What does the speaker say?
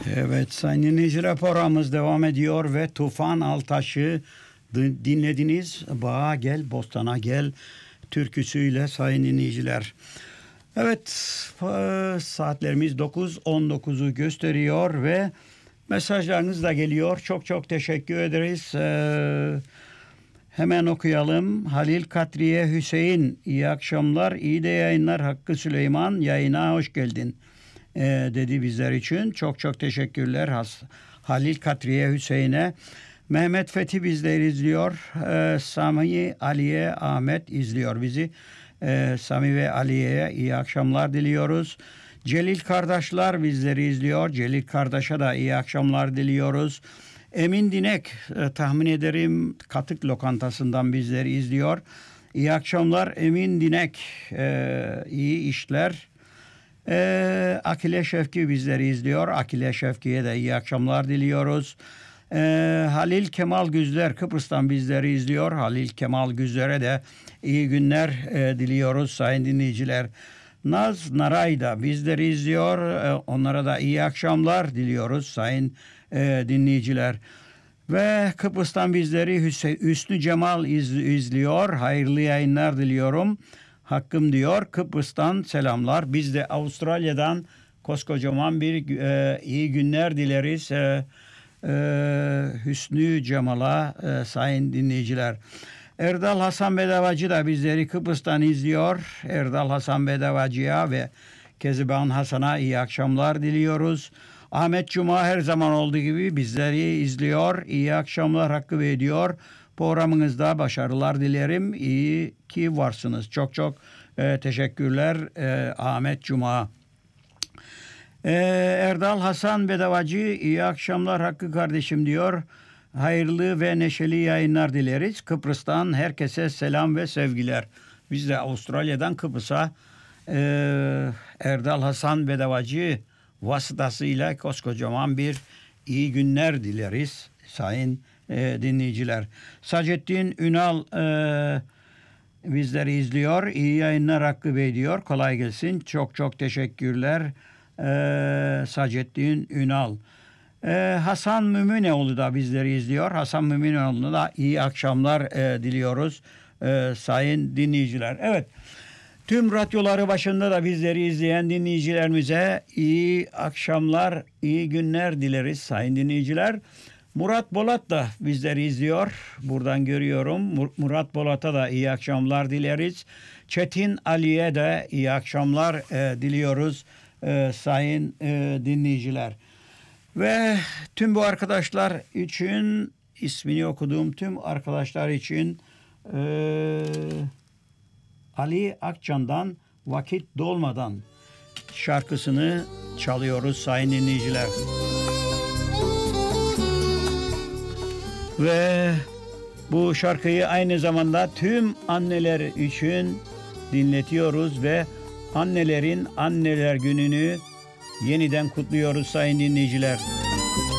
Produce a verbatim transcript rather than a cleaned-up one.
Evet sayın dinleyiciler, programımız devam ediyor ve Tufan Altaş'ı dinlediniz. Bağa gel, bostana gel türküsüyle sayın dinleyiciler. Evet, saatlerimiz dokuz on dokuzu gösteriyor ve mesajlarınız da geliyor. Çok çok teşekkür ederiz. Ee, hemen okuyalım. Halil Katriye Hüseyin, iyi akşamlar, iyi de yayınlar. Hakkı Süleyman, yayına hoş geldin Ee, dedi bizler için. Çok çok teşekkürler Has Halil Katriye Hüseyin'e. Mehmet Fethi bizleri izliyor. Ee, Sami Aliye Ahmet izliyor bizi. Ee, Sami ve Aliye'ye iyi akşamlar diliyoruz. Celil Kardeşler bizleri izliyor. Celil Kardeş'e de iyi akşamlar diliyoruz. Emin Dinek e, tahmin ederim Katık Lokantası'ndan bizleri izliyor. İyi akşamlar Emin Dinek. Ee, iyi işler. Ee, Akile Şevki bizleri izliyor. Akile Şevki'ye de iyi akşamlar diliyoruz. Ee, Halil Kemal Güzler Kıbrıs'tan bizleri izliyor. Halil Kemal Güzler'e de iyi günler e, diliyoruz sayın dinleyiciler. Naz Naray da bizleri izliyor. E, onlara da iyi akşamlar diliyoruz sayın e, dinleyiciler. Ve Kıbrıs'tan bizleri Hüs- Hüsnü Cemal iz- izliyor. Hayırlı yayınlar diliyorum. Hakkım diyor. Kıbrıs'tan selamlar. Biz de Avustralya'dan koskocaman bir e, iyi günler dileriz. E, e, Hüsnü Cemal'a e, sayın dinleyiciler. Erdal Hasan Bedavacı da bizleri Kıbrıs'tan izliyor. Erdal Hasan Bedavacı'ya ve Keziban Hasan'a iyi akşamlar diliyoruz. Ahmet Cuma her zaman olduğu gibi bizleri izliyor. İyi akşamlar hakkı ediyor. Programınızda başarılar dilerim. İyi ki varsınız. Çok çok e, teşekkürler e, Ahmet Cuma. E, Erdal Hasan Bedavacı iyi akşamlar Hakkı kardeşim diyor. Hayırlı ve neşeli yayınlar dileriz. Kıbrıs'tan herkese selam ve sevgiler. Biz de Avustralya'dan Kıbrıs'a e, Erdal Hasan Bedavacı vasıtasıyla koskocaman bir iyi günler dileriz sayın e, dinleyiciler. Sacettin Ünal e, bizleri izliyor. İyi yayınlar Hakkı Bey diyor. Kolay gelsin. Çok çok teşekkürler e, Sacettin Ünal. Ee, Hasan Müminoğlu da bizleri izliyor. Hasan Müminoğlu'na da iyi akşamlar e, diliyoruz e, sayın dinleyiciler. Evet, tüm radyoları başında da bizleri izleyen dinleyicilerimize iyi akşamlar, iyi günler dileriz sayın dinleyiciler. Murat Bolat da bizleri izliyor. Buradan görüyorum. Murat Bolat'a da iyi akşamlar dileriz. Çetin Ali'ye de iyi akşamlar e, diliyoruz e, sayın e, dinleyiciler. Ve tüm bu arkadaşlar için, ismini okuduğum tüm arkadaşlar için e, Ali Akcan'dan Vakit Dolmadan şarkısını çalıyoruz sayın dinleyiciler. Ve bu şarkıyı aynı zamanda tüm anneler için dinletiyoruz ve annelerin anneler gününü yeniden kutluyoruz sayın dinleyiciler.